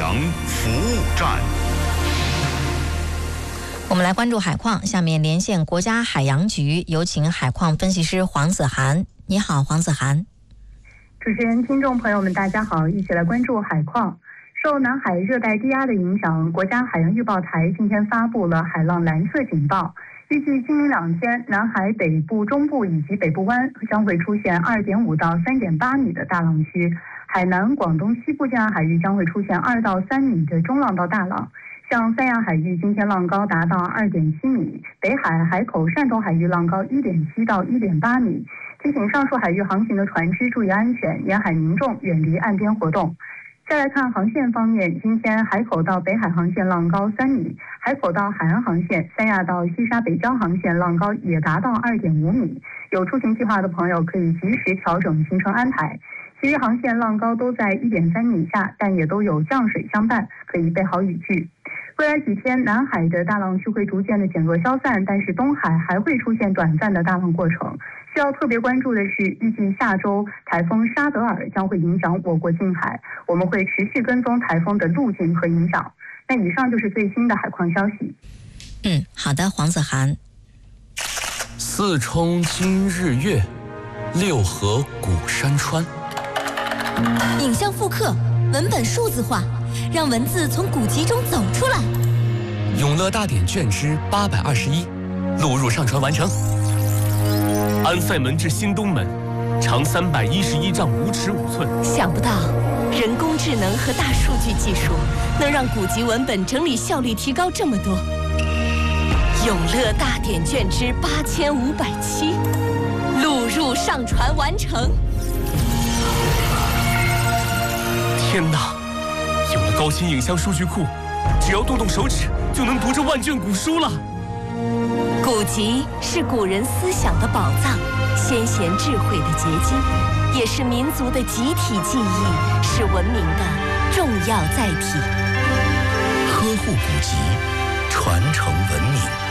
洋服务站。 我们来关注海况，下面连线国家海洋局，有请海况分析师黄子涵。你好，黄子涵。 主持人、听众朋友们，大家好，一起来关注海况。受南海热带低压的影响，国家海洋预报台今天发布了海浪蓝色警报。预计今明2天，南海北部、中部以及北部湾将会出现2.5到3.8米的大浪区，海南、广东西部沿岸海域将会出现2到3米的中浪到大浪。像三亚海域今天浪高达到2.7米，北海、海口、汕头海域浪高1.7到1.8米。提醒上述海域航行的船只注意安全，沿海民众远离岸边活动。再来看航线方面，今天海口到北海航线浪高3米，海口到海安航线、三亚到西沙北礁航线浪高也达到2.5米。有出行计划的朋友可以及时调整行程安排。其余航线浪高都在1.3米以下，但也都有降水相伴，可以备好雨具。未来几天，南海的大浪区会逐渐的减弱消散，但是东海还会出现短暂的大浪过程。需要特别关注的是，预计下周台风沙德尔将会影响我国近海，我们会持续跟踪台风的路径和影响。那以上就是最新的海况消息。 好的，黄子涵。 四冲今日月，六合古山川。 影像复刻，文本数字化，让文字从古籍中走出来。 永乐大典卷之821，录入上传完成。安塞门至新东门，长311丈5尺5寸。 想不到，人工智能和大数据技术能让古籍文本整理效率提高这么多。永乐大典卷之8507，录入上传完成。 天哪！有了高清影像数据库，只要动动手指就能读这万卷古书了。 古籍是古人思想的宝藏，先贤智慧的结晶，也是民族的集体记忆，是文明的重要载体。 呵护古籍，传承文明。